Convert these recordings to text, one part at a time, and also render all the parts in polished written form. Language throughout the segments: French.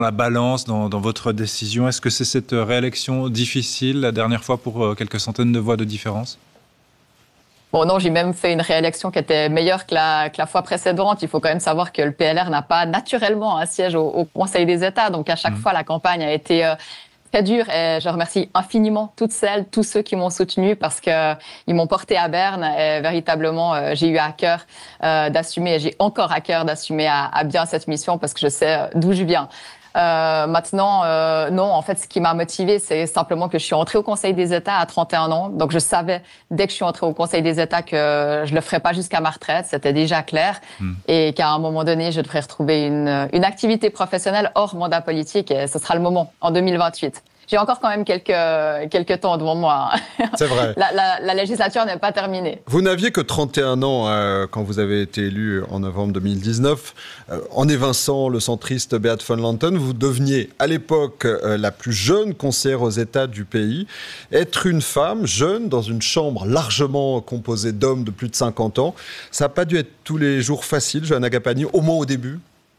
la balance dans votre décision? Est-ce que c'est cette réélection difficile, la dernière fois, pour quelques centaines de voix de différence? Bon, non, j'ai même fait une réélection qui était meilleure que la fois précédente. Il faut quand même savoir que le PLR n'a pas naturellement un siège au Conseil des États. Donc, à chaque fois, la campagne a été très dure. Et je remercie infiniment toutes celles, tous ceux qui m'ont soutenue parce que ils m'ont porté à Berne. Et véritablement, j'ai eu à cœur d'assumer, et j'ai encore à cœur d'assumer à bien cette mission parce que je sais d'où je viens. Maintenant, non, en fait, ce qui m'a motivée, c'est simplement que je suis entrée au Conseil des États à 31 ans. Donc, je savais, dès que je suis entrée au Conseil des États, que je le ferais pas jusqu'à ma retraite. C'était déjà clair. Et qu'à un moment donné, je devrais retrouver une activité professionnelle hors mandat politique. Et ce sera le moment, en 2028. J'ai encore quand même quelques temps devant moi. C'est vrai. La législature n'est pas terminée. Vous n'aviez que 31 ans quand vous avez été élu en novembre 2019. En évinçant le centriste Beat von Lanthen, vous deveniez à l'époque la plus jeune conseillère aux États du pays. Être une femme jeune dans une chambre largement composée d'hommes de plus de 50 ans, ça n'a pas dû être tous les jours facile, Johanna Gapani, au moins au début.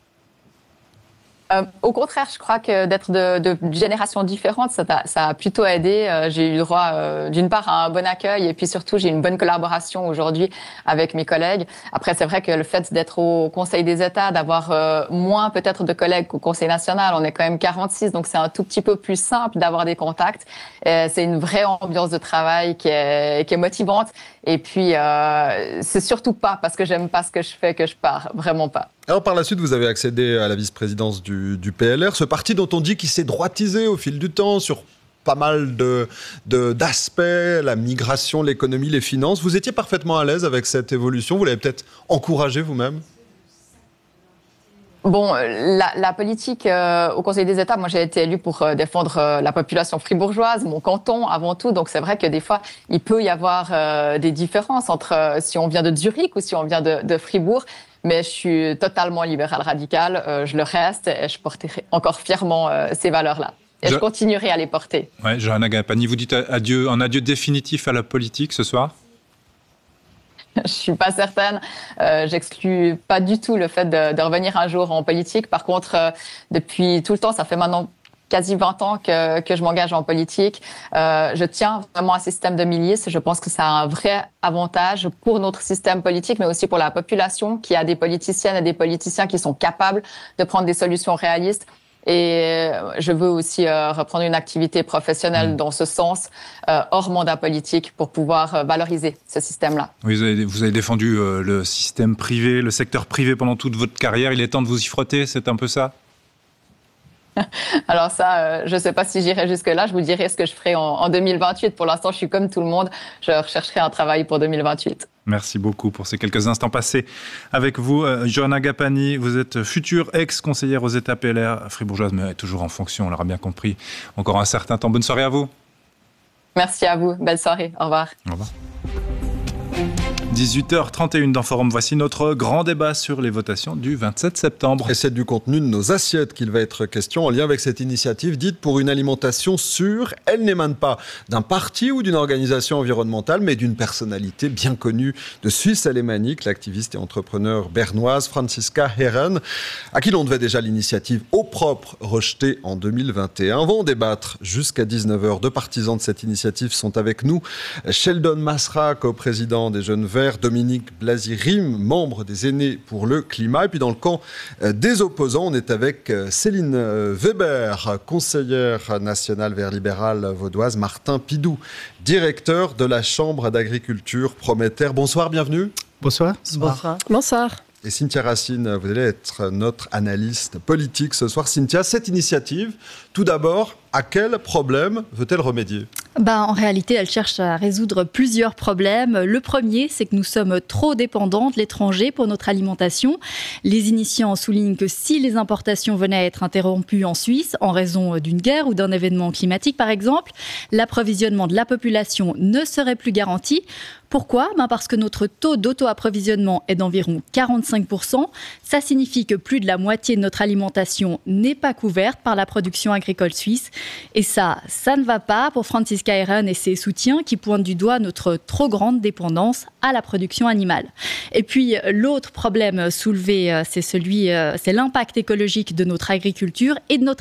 Au contraire, je crois que d'être de générations différentes, ça a plutôt aidé. J'ai eu le droit, d'une part, à un bon accueil et puis surtout, j'ai une bonne collaboration aujourd'hui avec mes collègues. Après, c'est vrai que le fait d'être au Conseil des États, d'avoir moins peut-être de collègues qu'au Conseil national, on est quand même 46, donc c'est un tout petit peu plus simple d'avoir des contacts. C'est une vraie ambiance de travail qui est motivante. Et puis, c'est surtout pas parce que j'aime pas ce que je fais que je pars, vraiment pas. Alors par la suite, vous avez accédé à la vice-présidence du PLR, ce parti dont on dit qu'il s'est droitisé au fil du temps sur pas mal d'aspects, la migration, l'économie, les finances. Vous étiez parfaitement à l'aise avec cette évolution, vous l'avez peut-être encouragée vous-même? Bon, la politique au Conseil des États, moi j'ai été élue pour défendre la population fribourgeoise, mon canton avant tout, donc c'est vrai que des fois il peut y avoir des différences entre si on vient de Zurich ou si on vient de Fribourg. Mais je suis totalement libérale radicale, je le reste et je porterai encore fièrement ces valeurs-là. Et je continuerai à les porter. Ouais, Johanna Gapani, vous dites adieu, un adieu définitif à la politique ce soir? Je suis pas certaine. J'exclus pas du tout le fait de revenir un jour en politique. Par contre, depuis tout le temps, ça fait maintenant quasi 20 ans que je m'engage en politique. Je tiens vraiment à un système de milices. Je pense que ça a un vrai avantage pour notre système politique, mais aussi pour la population qui a des politiciennes et des politiciens qui sont capables de prendre des solutions réalistes. Et je veux aussi reprendre une activité professionnelle dans ce sens, hors mandat politique, pour pouvoir valoriser ce système-là. Oui, vous avez défendu le système privé, le secteur privé pendant toute votre carrière. Il est temps de vous y frotter, c'est un peu ça? Alors ça, je ne sais pas si j'irai jusque-là. Je vous dirai ce que je ferai en 2028. Pour l'instant, je suis comme tout le monde. Je rechercherai un travail pour 2028. Merci beaucoup pour ces quelques instants passés avec vous. Johanna Gapani, vous êtes future ex-conseillère aux États PLR fribourgeoise, mais toujours en fonction, on l'aura bien compris. Encore un certain temps. Bonne soirée à vous. Merci à vous. Belle soirée. Au revoir. Au revoir. 18h31 dans Forum, voici notre grand débat sur les votations du 27 septembre. Et c'est du contenu de nos assiettes qu'il va être question en lien avec cette initiative dite pour une alimentation sûre. Elle n'émane pas d'un parti ou d'une organisation environnementale, mais d'une personnalité bien connue de Suisse alémanique, l'activiste et entrepreneur bernoise Franziska Herren, à qui l'on devait déjà l'initiative Eau propre rejetée en 2021. On va en débattre jusqu'à 19h. Deux partisans de cette initiative sont avec nous. Sheldon Masra, co-président des Jeunes Verts, Dominique Blazy-Rim, membre des Aînés pour le climat. Et puis dans le camp des opposants, on est avec Céline Weber, conseillère nationale Verts libérale vaudoise, Martin Pidou, directeur de la Chambre d'agriculture Prométer. Bonsoir, bienvenue. Bonsoir. Bonsoir. Bonsoir. Et Cynthia Racine, vous allez être notre analyste politique ce soir. Cynthia, cette initiative, tout d'abord, à quel problème veut-elle remédier ? En réalité, elle cherche à résoudre plusieurs problèmes. Le premier, c'est que nous sommes trop dépendants de l'étranger pour notre alimentation. Les initiants soulignent que si les importations venaient à être interrompues en Suisse, en raison d'une guerre ou d'un événement climatique par exemple, l'approvisionnement de la population ne serait plus garanti. Pourquoi ? Parce que notre taux d'auto-approvisionnement est d'environ 45%. Ça signifie que plus de la moitié de notre alimentation n'est pas couverte par la production agricole suisse. Et ça ne va pas. Pour Franziska Franziska Eren et ses soutiens qui pointent du doigt notre trop grande dépendance à la production animale. Et puis l'autre problème soulevé, c'est l'impact écologique de notre agriculture et de notre